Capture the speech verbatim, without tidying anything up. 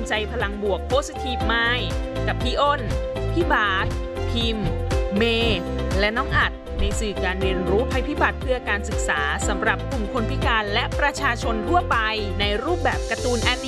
ใจพลังบวก Positive Mind กับพี่อ้นพี่บาสพิมพ์เมย์และน้องอัดในสื่อการเรียนรู้ภัยพิบัติเพื่อการศึกษาสำหรับกลุ่มคนพิการและประชาชนทั่วไปในรูปแบบการ์ตูนแอนิ